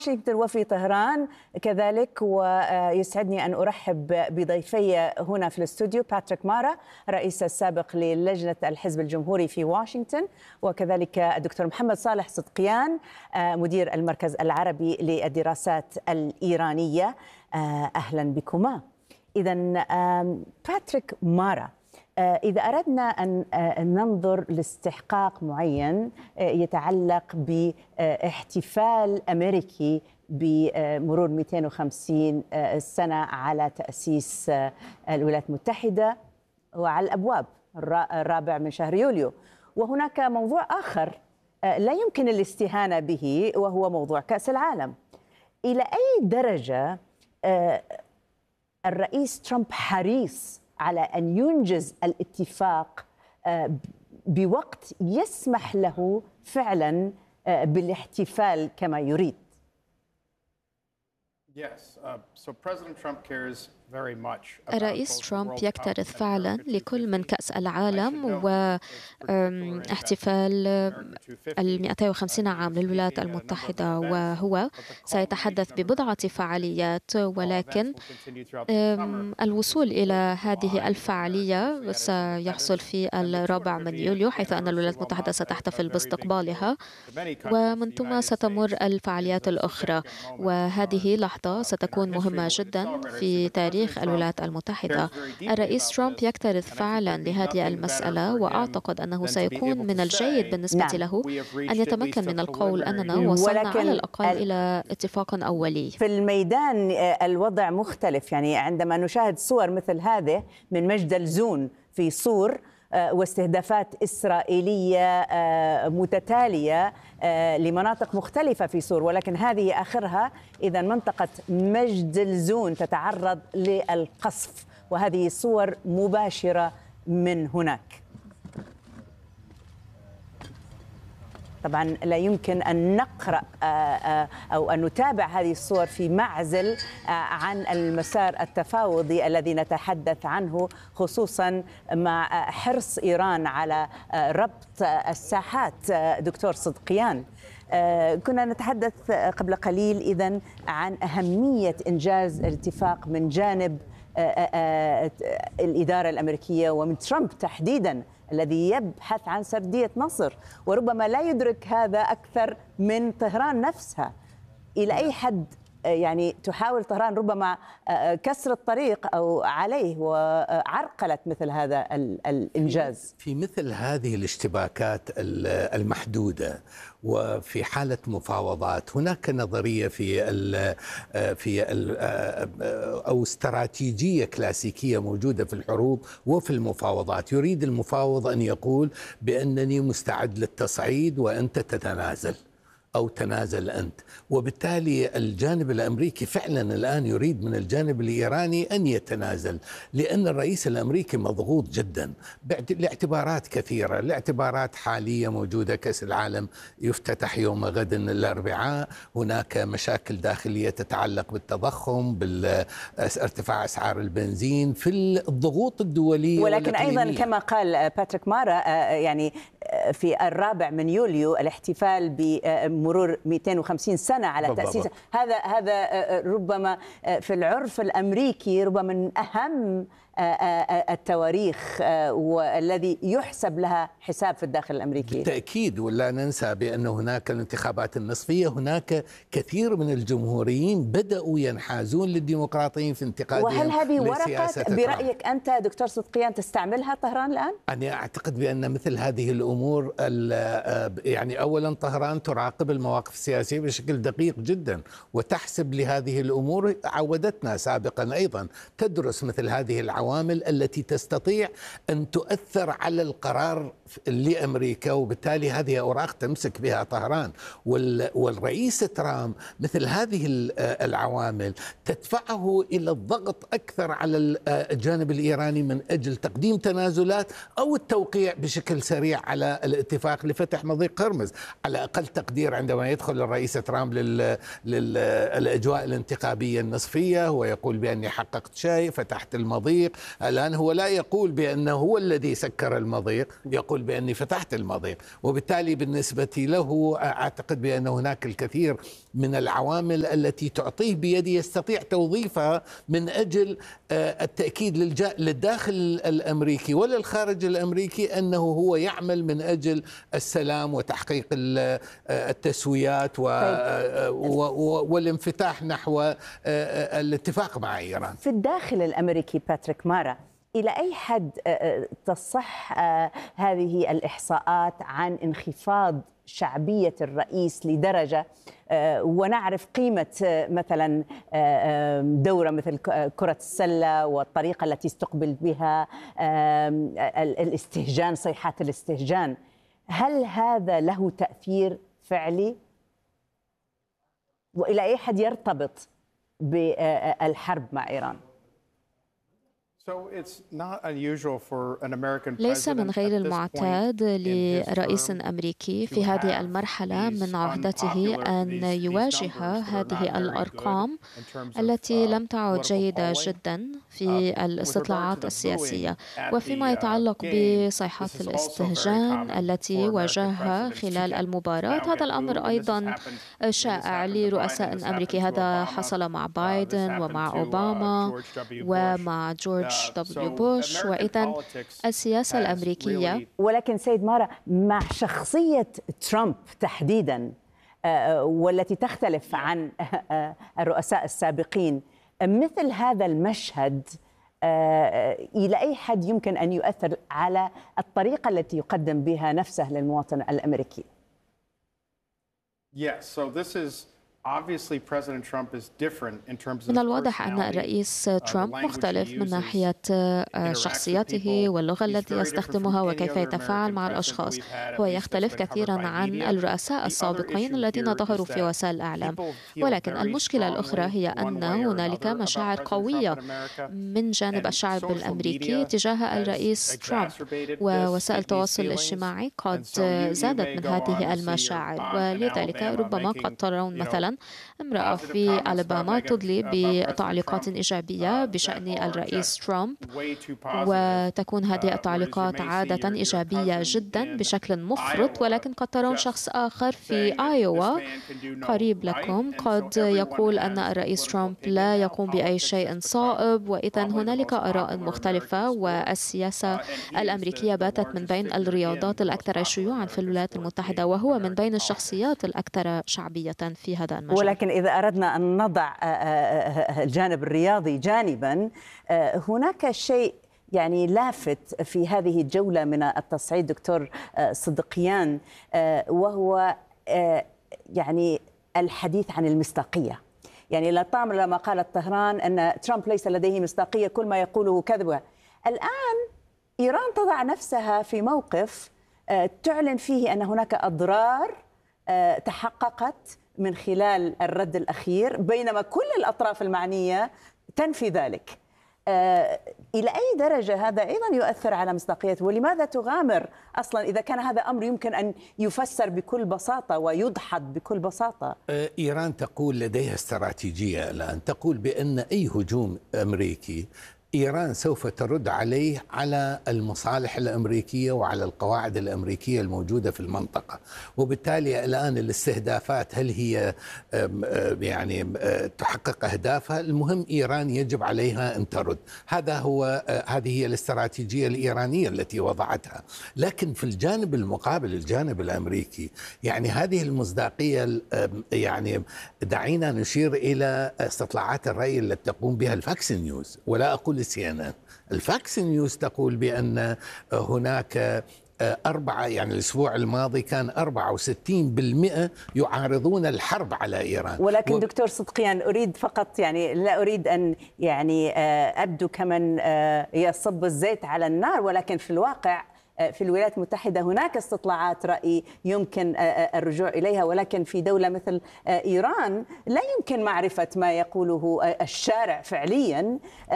واشنطن وفي طهران كذلك. ويسعدني أن أرحب بضيفي هنا في الاستوديو باتريك مارا، الرئيس السابق للجنة الحزب الجمهوري في واشنطن، وكذلك الدكتور محمد صالح صدقيان، مدير المركز العربي للدراسات الإيرانية. أهلا بكما. إذن باتريك مارا، إذا أردنا أن ننظر لاستحقاق معين يتعلق باحتفال أمريكي بمرور 250 سنة على تأسيس الولايات المتحدة وعلى الأبواب الرابع من شهر يوليو، وهناك موضوع آخر لا يمكن الاستهانة به وهو موضوع كأس العالم. إلى أي درجة الرئيس ترامب حريص على أن ينجز الاتفاق بوقت يسمح له فعلا بالاحتفال كما يريد؟ الرئيس ترامب يكترث فعلا لكل من كأس العالم واحتفال 250 عام للولايات المتحدة، وهو سيتحدث ببضعة فعاليات، ولكن الوصول إلى هذه الفعالية سيحصل في 4 من يوليو، حيث أن الولايات المتحدة ستحتفل باستقبالها، ومن ثم ستمر الفعاليات الأخرى. وهذه لحظة ستكون مهمة جدا في تاريخ الولايات المتحدة. الرئيس ترامب يكترث فعلا لهذه المسألة، وأعتقد أنه سيكون من الجيد بالنسبة له أن يتمكن من القول أننا وصلنا على الأقل إلى اتفاق أولي. في الميدان الوضع مختلف، يعني عندما نشاهد صور مثل هذه من مجد زون في صور واستهدافات إسرائيلية متتالية لمناطق مختلفة في سور، ولكن هذه آخرها إذا منطقة مجد الزون تتعرض للقصف، وهذه صور مباشرة من هناك. طبعا لا يمكن أن نقرأ أو أن نتابع هذه الصور في معزل عن المسار التفاوضي الذي نتحدث عنه، خصوصا مع حرص إيران على ربط الساحات. دكتور صدقيان، كنا نتحدث قبل قليل إذن عن أهمية إنجاز الاتفاق من جانب الإدارة الأمريكية ومن ترامب تحديدا الذي يبحث عن سردية نصر، وربما لا يدرك هذا أكثر من طهران نفسها. إلى أي حد يعني تحاول طهران ربما كسر الطريق أو عليه وعرقلة مثل هذا الإنجاز؟ في مثل هذه الاشتباكات المحدودة وفي حالة مفاوضات، هناك نظرية أو استراتيجية كلاسيكية موجودة في الحروب وفي المفاوضات. يريد المفاوض أن يقول بأنني مستعد للتصعيد وأنت تتنازل أو تنازل أنت، وبالتالي الجانب الأمريكي فعلا الآن يريد من الجانب الإيراني أن يتنازل، لأن الرئيس الأمريكي مضغوط جدا لاعتبارات كثيرة، لاعتبارات حالية موجودة. كأس العالم يفتتح يوم غد الأربعاء، هناك مشاكل داخلية تتعلق بالتضخم، بارتفاع أسعار البنزين، في الضغوط الدولية، ولكن أيضا كما قال باتريك مارا يعني في 4 من يوليو الاحتفال بمرور 250 سنة على تأسيس هذا ربما في العرف الأمريكي ربما من أهم التواريخ والذي يحسب لها حساب في الداخل الأمريكي. بالتأكيد، ولا ننسى بأن هناك الانتخابات النصفية، هناك كثير من الجمهوريين بدأوا ينحازون للديمقراطيين في انتقادهم. وهل هذه ورقة برأيك أنت دكتور صدقيان تستعملها طهران الآن؟ أنا أعتقد بأن مثل هذه الأمور يعني أولا طهران تراقب المواقف السياسية بشكل دقيق جدا وتحسب لهذه الأمور. عودتنا سابقا أيضا تدرس مثل هذه العوامل التي تستطيع أن تؤثر على القرار لأمريكا، وبالتالي هذه أوراق تمسك بها طهران. والرئيس ترامب مثل هذه العوامل تدفعه إلى الضغط أكثر على الجانب الإيراني من أجل تقديم تنازلات أو التوقيع بشكل سريع على الاتفاق لفتح مضيق هرمز. على أقل تقدير عندما يدخل الرئيس ترامب للأجواء الانتخابية النصفية هو يقول بأني حققت شيء، فتحت المضيق، المضيق. الآن هو لا يقول بأنه هو الذي سكر المضيق، يقول بأني فتحت المضيق، وبالتالي بالنسبة له أعتقد بأن هناك الكثير من العوامل التي تعطيه بيده يستطيع توظيفها من أجل التأكيد للداخل الأمريكي وللخارج الأمريكي أنه هو يعمل من أجل السلام وتحقيق التسويات والانفتاح نحو الاتفاق مع إيران. في الداخل الأمريكي باتريك مارا، إلى أي حد تصح هذه الإحصاءات عن انخفاض شعبية الرئيس لدرجة، ونعرف قيمة مثلا دورة مثل كرة السلة والطريقة التي استقبل بها الاستهجان، صيحات الاستهجان، هل هذا له تأثير فعلي؟ وإلى أي حد يرتبط بالحرب مع إيران؟ ليس من غير المعتاد لرئيس أمريكي في هذه المرحلة من عهدته أن يواجه هذه الأرقام التي لم تعد جيدة جدا في الاستطلاعات السياسية. وفيما يتعلق بصيحات الاستهجان التي واجهها خلال المباراة، هذا الأمر أيضا شائع لرؤساء أمريكي. هذا حصل مع بايدن ومع أوباما ومع جورج دبليو بوش. وإذن السياسة الأمريكية، ولكن سيد مارا، مع شخصية ترامب تحديدا والتي تختلف عن الرؤساء السابقين، مثل هذا المشهد إلى أي حد يمكن أن يؤثر على الطريقة التي يقدم بها نفسه للمواطن الأمريكي؟ من الواضح أن الرئيس ترامب مختلف من ناحية شخصيته واللغة التي يستخدمها وكيف يتفاعل مع الأشخاص. هو يختلف كثيرا عن الرؤساء السابقين الذين ظهروا في وسائل الإعلام. ولكن المشكلة الأخرى هي أن هنالك مشاعر قوية من جانب الشعب الأمريكي تجاه الرئيس ترامب، ووسائل التواصل الاجتماعي قد زادت من هذه المشاعر. ولذلك ربما قد ترون مثلا امرأة في ألاباما تدلي بتعليقات إيجابية بشأن الرئيس ترامب، وتكون هذه التعليقات عادة إيجابية جدا بشكل مفرط. ولكن قد ترون شخص آخر في آيوا قريب لكم قد يقول أن الرئيس ترامب لا يقوم بأي شيء صائب. وإذا هنالك آراء مختلفة، والسياسة الأمريكية باتت من بين الرياضات الأكثر شيوعا في الولايات المتحدة، وهو من بين الشخصيات الأكثر شعبية في هذا المجال. ولكن إذا أردنا أن نضع الجانب الرياضي جانبا، هناك شيء يعني لافت في هذه الجولة من التصعيد دكتور صدقيان، وهو يعني الحديث عن المصداقية. يعني لا طعم لما قالت طهران أن ترامب ليس لديه مصداقية، كل ما يقوله كذبة. الآن إيران تضع نفسها في موقف تعلن فيه أن هناك أضرار تحققت من خلال الرد الأخير، بينما كل الأطراف المعنية تنفي ذلك. إلى أي درجة هذا أيضا يؤثر على مصداقيته؟ ولماذا تغامر أصلا إذا كان هذا أمر يمكن أن يفسر بكل بساطة ويدحض بكل بساطة؟ إيران تقول لديها استراتيجية الآن، تقول بأن أي هجوم أمريكي إيران سوف ترد عليه على المصالح الأمريكية وعلى القواعد الأمريكية الموجودة في المنطقة. وبالتالي الآن الاستهدافات هل هي يعني تحقق أهدافها؟ المهم إيران يجب عليها أن ترد. هذه هي الاستراتيجية الإيرانية التي وضعتها. لكن في الجانب المقابل، الجانب الأمريكي، يعني هذه المصداقية، يعني دعينا نشير إلى استطلاعات الرأي التي تقوم بها الفاكس نيوز، ولا أقول CNN. الفاكس نيوز تقول بأن هناك يعني الأسبوع الماضي كان 64% يعارضون الحرب على إيران. ولكن دكتور صدقيان، أريد فقط يعني لا أريد أن يعني أبدو كمن يصب الزيت على النار، ولكن في الواقع في الولايات المتحدة هناك استطلاعات رأي يمكن الرجوع إليها، ولكن في دولة مثل إيران لا يمكن معرفة ما يقوله الشارع فعليا،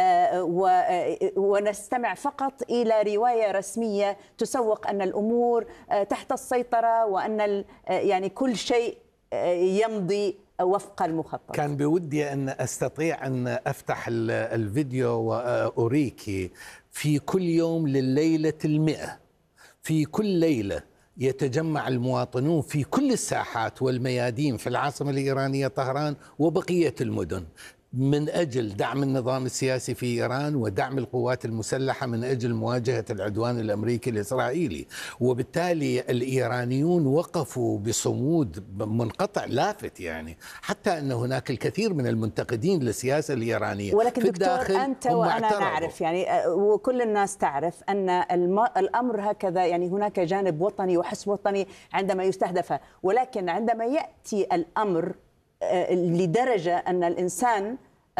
ونستمع فقط إلى رواية رسمية تسوق أن الأمور تحت السيطرة وأن يعني كل شيء يمضي وفق المخطط. كان بودي أن أستطيع أن أفتح الفيديو وأريك في كل يوم لليلة 100. في كل ليلة يتجمع المواطنون في كل الساحات والميادين في العاصمة الإيرانية طهران وبقية المدن من أجل دعم النظام السياسي في إيران ودعم القوات المسلحة من أجل مواجهة العدوان الأمريكي الإسرائيلي. وبالتالي الإيرانيون وقفوا بصمود منقطع لافت، يعني حتى أن هناك الكثير من المنتقدين للسياسة الإيرانية ولكن في دكتور الداخل أنت وأنا اعترضوا. نعرف يعني وكل الناس تعرف أن الأمر هكذا، يعني هناك جانب وطني وحس وطني عندما يستهدف، ولكن عندما يأتي الأمر لدرجة أن الإنسان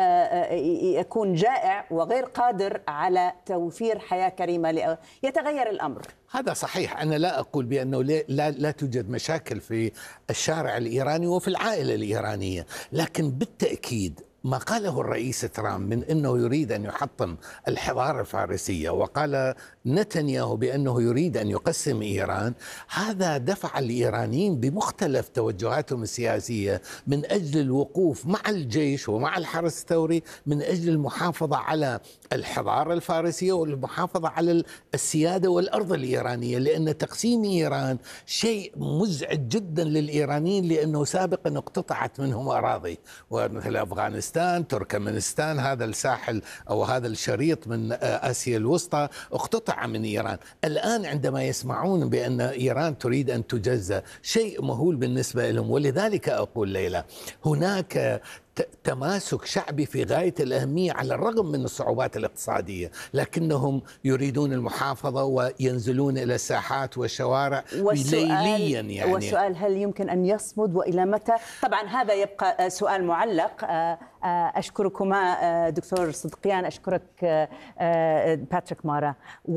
يكون جائع وغير قادر على توفير حياة كريمة يتغير الأمر. هذا صحيح. أنا لا أقول بأنه لا توجد مشاكل في الشارع الإيراني وفي العائلة الإيرانية، لكن بالتأكيد ما قاله الرئيس ترامب من أنه يريد أن يحطم الحضارة الفارسية، وقال نتنياهو بأنه يريد أن يقسم إيران، هذا دفع الإيرانيين بمختلف توجهاتهم السياسية من أجل الوقوف مع الجيش ومع الحرس الثوري من أجل المحافظة على الحضارة الفارسية والمحافظة على السيادة والأرض الإيرانية، لأن تقسيم إيران شيء مزعج جدا للإيرانيين، لأنه سابقا اقتطعت منهم أراضي ومثل أفغانستان، تركمانستان، هذا الساحل أو هذا الشريط من آسيا الوسطى اقتطع من إيران. الآن عندما يسمعون بأن إيران تريد أن تجزأ شيء مهول بالنسبة لهم. ولذلك أقول ليلى هناك تماسك شعبي في غاية الأهمية على الرغم من الصعوبات الاقتصادية، لكنهم يريدون المحافظة وينزلون إلى الساحات والشوارع ليليا. يعني والسؤال هل يمكن أن يصمد وإلى متى؟ طبعا هذا يبقى سؤال معلق. أشكركما دكتور صدقيان، أشكرك باتريك مارا.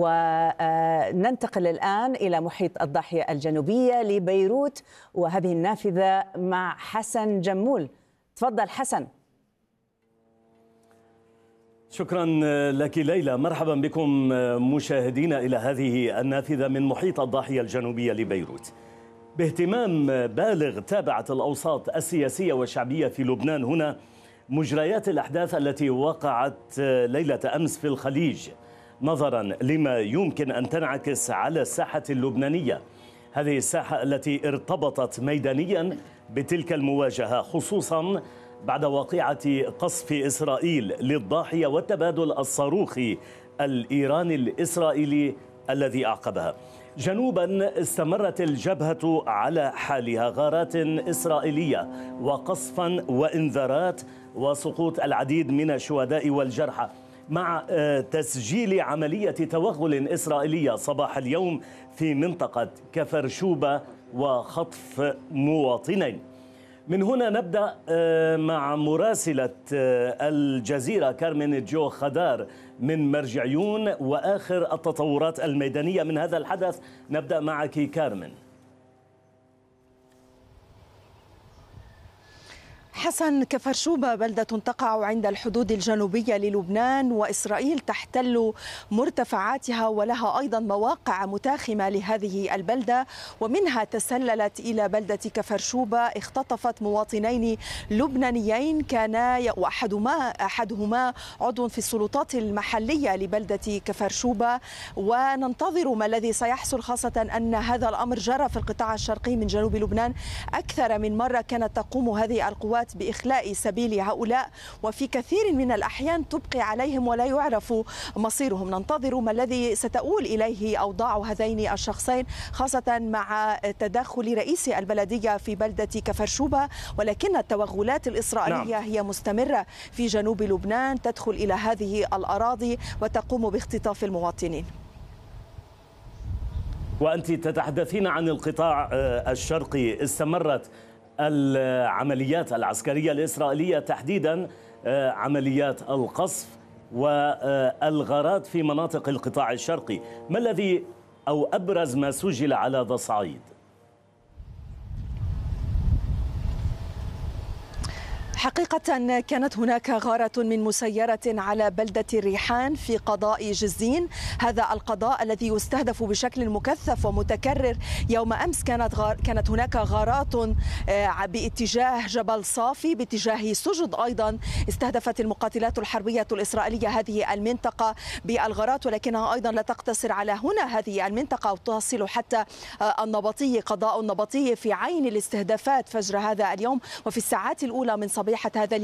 وننتقل الآن إلى محيط الضاحية الجنوبية لبيروت وهذه النافذة مع حسن جمول. تفضل حسن. شكرا لك ليلى. مرحبا بكم مشاهدينا إلى هذه النافذة من محيط الضاحية الجنوبية لبيروت. باهتمام بالغ تابعت الأوساط السياسية والشعبية في لبنان هنا مجريات الأحداث التي وقعت ليلة أمس في الخليج، نظرا لما يمكن أن تنعكس على الساحة اللبنانية، هذه الساحة التي ارتبطت ميدانيا بتلك المواجهة، خصوصا بعد واقعة قصف إسرائيل للضاحية والتبادل الصاروخي الإيراني الإسرائيلي الذي أعقبها. جنوبا استمرت الجبهة على حالها، غارات إسرائيلية وقصفا وإنذارات وسقوط العديد من الشهداء والجرحى، مع تسجيل عملية توغل إسرائيلية صباح اليوم في منطقة كفر شوبة وخطف مواطنين. من هنا نبدأ مع مراسلة الجزيرة كارمن جو خدار من مرجعيون وآخر التطورات الميدانية من هذا الحدث. نبدأ معك كارمن. حسن، كفر شوبة بلدة تقع عند الحدود الجنوبية للبنان، وإسرائيل تحتل مرتفعاتها ولها أيضا مواقع متاخمة لهذه البلدة، ومنها تسللت إلى بلدة كفر شوبة، اختطفت مواطنين لبنانيين كانا أحدهما عضو في السلطات المحلية لبلدة كفر شوبة. وننتظر ما الذي سيحصل، خاصة أن هذا الأمر جرى في القطاع الشرقي من جنوب لبنان أكثر من مرة. كانت تقوم هذه القوات بإخلاء سبيل هؤلاء، وفي كثير من الأحيان تبقي عليهم ولا يعرف مصيرهم. ننتظر ما الذي ستؤول إليه أوضاع هذين الشخصين، خاصة مع تدخل رئيس البلدية في بلدة كفر شوبة. ولكن التوغلات الإسرائيلية هي مستمرة في جنوب لبنان، تدخل إلى هذه الأراضي وتقوم باختطاف المواطنين. وأنت تتحدثين عن القطاع الشرقي، استمرت العمليات العسكرية الإسرائيلية، تحديدا عمليات القصف والغارات في مناطق القطاع الشرقي. ما الذي أو أبرز ما سجل على ذا الصعيد؟ حقيقة كانت هناك غارة من مسيرة على بلدة الريحان في قضاء جزين. هذا القضاء الذي يستهدف بشكل مكثف ومتكرر. يوم أمس كانت هناك غارات باتجاه جبل صافي، باتجاه سجد أيضا. استهدفت المقاتلات الحربية الإسرائيلية هذه المنطقة بالغارات، ولكنها أيضا لا تقتصر على هنا هذه المنطقة وتصل حتى النبطية. قضاء النبطية في عين الاستهدافات فجر هذا اليوم وفي الساعات الأولى من صبيحة هذا اليوم